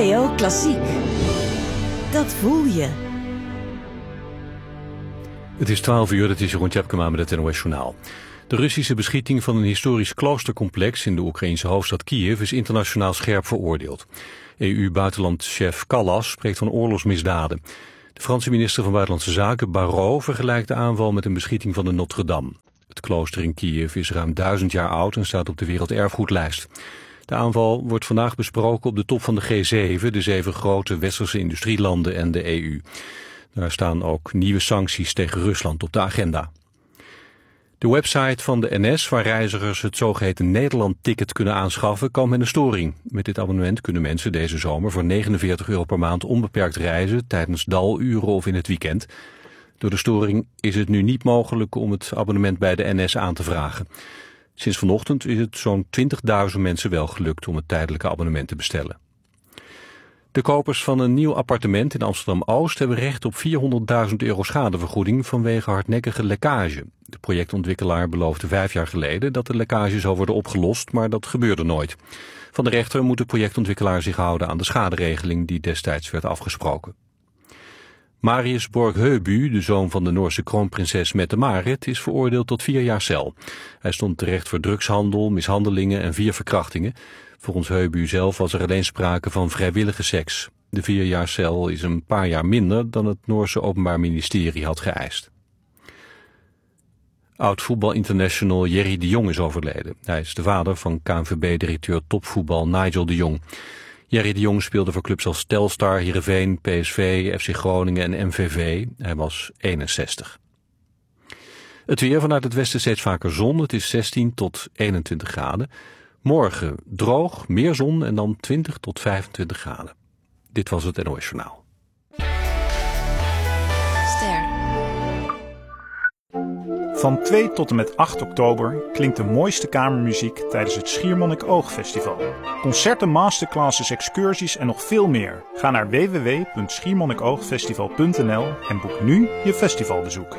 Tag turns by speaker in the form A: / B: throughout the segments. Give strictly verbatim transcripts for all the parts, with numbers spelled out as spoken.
A: N P O Klassiek. Dat voel je.
B: Het is twaalf uur, het is Jeroen Tjepkema met het N O S Journaal. De Russische beschieting van een historisch kloostercomplex in de Oekraïnse hoofdstad Kiev is internationaal scherp veroordeeld. E U-buitenlandchef Kallas spreekt van oorlogsmisdaden. De Franse minister van Buitenlandse Zaken, Barrot, vergelijkt de aanval met een beschieting van de Notre-Dame. Het klooster in Kiev is ruim duizend jaar oud en staat op de werelderfgoedlijst. De aanval wordt vandaag besproken op de top van de G zeven, de zeven grote westerse industrielanden en de E U. Daar staan ook nieuwe sancties tegen Rusland op de agenda. De website van de N S, waar reizigers het zogeheten Nederland-ticket kunnen aanschaffen, kwam met een storing. Met dit abonnement kunnen mensen deze zomer voor negenenveertig euro per maand onbeperkt reizen tijdens daluren of in het weekend. Door de storing is het nu niet mogelijk om het abonnement bij de N S aan te vragen. Sinds vanochtend is het zo'n twintigduizend mensen wel gelukt om het tijdelijke abonnement te bestellen. De kopers van een nieuw appartement in Amsterdam-Oost hebben recht op vierhonderdduizend euro schadevergoeding vanwege hardnekkige lekkage. De projectontwikkelaar beloofde vijf jaar geleden dat de lekkage zou worden opgelost, maar dat gebeurde nooit. Van de rechter moet de projectontwikkelaar zich houden aan de schaderegeling die destijds werd afgesproken. Marius Borg-Heubu, de zoon van de Noorse kroonprinses Mette-Marit, is veroordeeld tot vier jaar cel. Hij stond terecht voor drugshandel, mishandelingen en vier verkrachtingen. Volgens Heubu zelf was er alleen sprake van vrijwillige seks. De vier jaar cel is een paar jaar minder dan het Noorse Openbaar Ministerie had geëist. Oud-voetbalinternational Jerry de Jong is overleden. Hij is de vader van K N V B-directeur topvoetbal Nigel de Jong. Jerry de Jong speelde voor clubs als Telstar, Heerenveen, P S V, F C Groningen en M V V. Hij was eenenzestig. Het weer: vanuit het westen steeds vaker zon. Het is zestien tot eenentwintig graden. Morgen droog, meer zon en dan twintig tot vijfentwintig graden. Dit was het N O S Journaal.
C: Ster.
D: Van twee tot en met acht oktober klinkt de mooiste kamermuziek tijdens het Schiermonnikoog-festival. Concerten, masterclasses, excursies en nog veel meer. Ga naar w w w punt schiermonnikoogfestival punt n l en boek nu je festivalbezoek.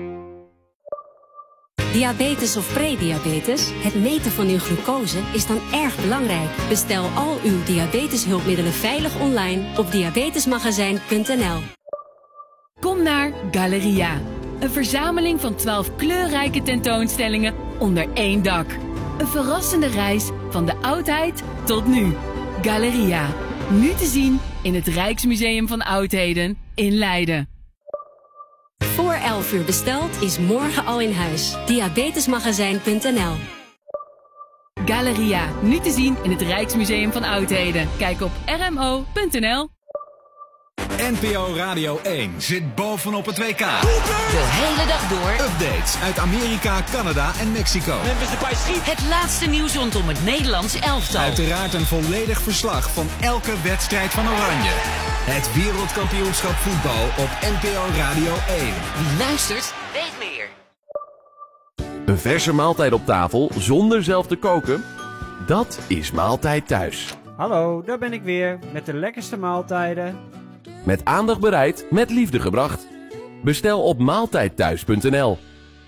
C: Diabetes of prediabetes? Het meten van uw glucose is dan erg belangrijk. Bestel al uw diabeteshulpmiddelen veilig online op diabetesmagazijn punt n l.
E: Kom naar Galeria. Een verzameling van twaalf kleurrijke tentoonstellingen onder één dak. Een verrassende reis van de oudheid tot nu. Galeria. Nu te zien in het Rijksmuseum van Oudheden in Leiden.
C: Voor elf uur besteld is morgen al in huis. diabetesmagazijn punt n l.
E: Galeria. Nu te zien in het Rijksmuseum van Oudheden. Kijk op r m o punt n l.
F: N P O Radio één zit bovenop het W K.
G: De hele dag door.
F: Updates uit Amerika, Canada en Mexico.
G: Het laatste nieuws rondom het Nederlands elftal.
F: Uiteraard een volledig verslag van elke wedstrijd van Oranje. Het wereldkampioenschap voetbal op N P O Radio één.
G: Wie luistert, weet meer.
H: Een verse maaltijd op tafel zonder zelf te koken? Dat is Maaltijd Thuis.
I: Hallo, daar ben ik weer met de lekkerste maaltijden.
H: Met aandacht bereid, met liefde gebracht. Bestel op maaltijdthuis punt n l.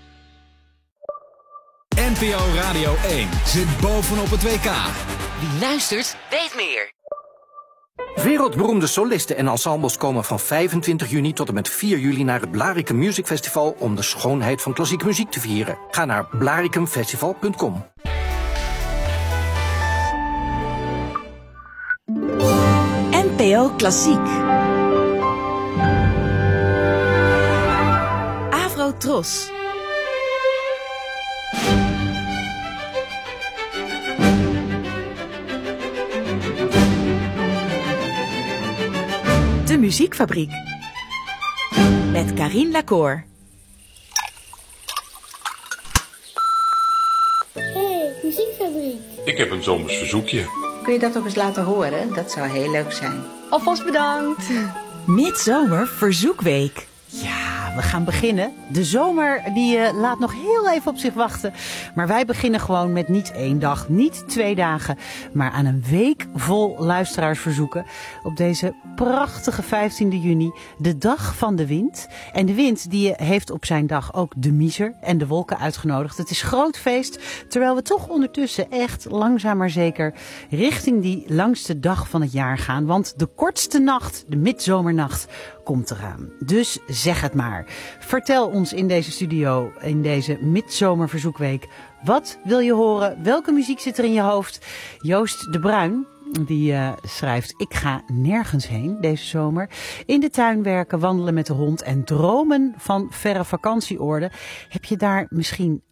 F: N P O Radio één zit bovenop het W K.
G: Wie luistert, weet meer.
J: Wereldberoemde solisten en ensembles komen van vijfentwintig juni tot en met vier juli naar het Blaricum Music Festival om de schoonheid van klassieke muziek te vieren. Ga naar blaricum festival punt com.
A: N P O Klassiek. Afro-Tros. De Muziekfabriek. Met Karine Lacour.
K: Hey, Muziekfabriek.
L: Ik heb een zomers verzoekje.
M: Kun je dat ook eens laten horen? Dat zou heel leuk zijn.
A: Alvast bedankt. Midzomer Verzoekweek. Ja,
N: Ja, we gaan beginnen. De zomer die uh, laat nog heel even op zich wachten. Maar wij beginnen gewoon met niet één dag, niet twee dagen, maar aan een week vol luisteraarsverzoeken. Op deze prachtige vijftiende juni, de dag van de wind. En de wind die heeft op zijn dag ook de Miezer en de wolken uitgenodigd. Het is groot feest, terwijl we toch ondertussen echt langzaam maar zeker richting die langste dag van het jaar gaan. Want de kortste nacht, de midzomernacht, komt eraan. Dus zeg het maar. Vertel ons in deze studio, in deze midzomerverzoekweek, wat wil je horen? Welke muziek zit er in je hoofd? Joost de Bruin, die uh, schrijft: ik ga nergens heen deze zomer. In de tuin werken, wandelen met de hond en dromen van verre vakantieoorden. Heb je daar misschien